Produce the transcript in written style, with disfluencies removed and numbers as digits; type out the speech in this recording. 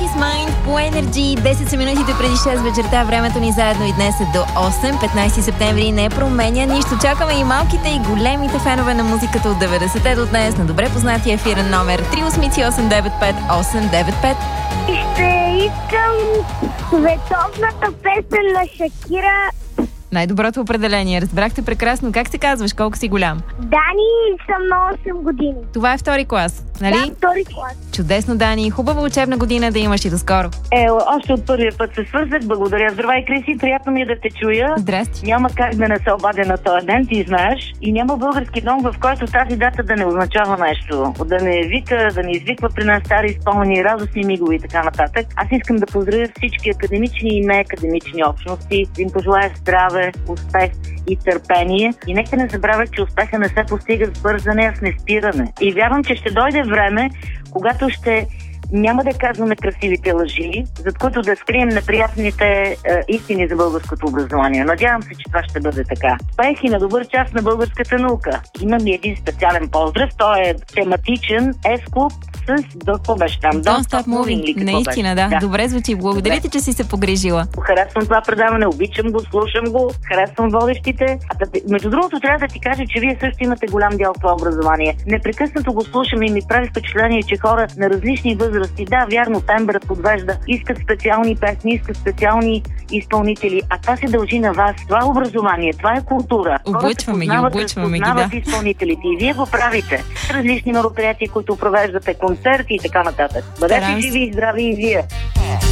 Peace Mind по Energy. 10 са минутите преди 6 вечерта. Времето ни заедно и днес е до 8. 15 септември не променя нищо. Чакаме и малките и големите фенове на музиката от 90-те до днес на добре познатия ефирен номер 388-95895. Ще искам световната песен на Шакира. Най-доброто определение. Разбрахте прекрасно. Как се казваш? Колко си голям? Дани, съм на 8 години. Това е втори клас, нали? Да, втори клас. Чудесно, Дани. Хубава учебна година да имаш и до скоро. Още от първия път се свързах. Благодаря. Здравей, Криси. Приятно ми е да те чуя. Здрасти. Няма как да не се обадя на този ден, ти знаеш. И няма български дом, в който тази дата да не означава нещо. Да не вика, да не извиква при нас стари спомени, радостни мигове и така нататък. Аз искам да поздравя всички академични и неакадемични общности. Да им пожелая здраве, успех и търпение. И нека не забравя, че успеха не се постига с бързане, а с неспиране. И вярвам, че ще дойде време, когато няма да казваме красивите лъжи, зад които да скрием неприятните истини за българското образование. Надявам се, че това ще бъде така. Успех и на добър час на българската наука. Имам и един специален поздрав. Той е тематичен S-клуб с какво беше там? Don't Stop Moving. Наистина, да. Добре звучи. Благодаря ти, че си се погрижила. Харесвам това предаване, обичам го, слушам го, харесвам водещите. Между другото, трябва да ти кажа, че вие също имате голям дял в това образование. Непрекъснато го слушам и ми прави впечатление, че хора на различни възрасти, да, вярно, тембърът подвежда, искат специални песни, искат специални изпълнители, а това се дължи на вас. Това е образование, това е култура. Облъчваме ги, да. Изпълнителите и вие го правите. Различни мероприятия, които провеждате, концерти и така нататък. Бъдете живи и здрави и вие.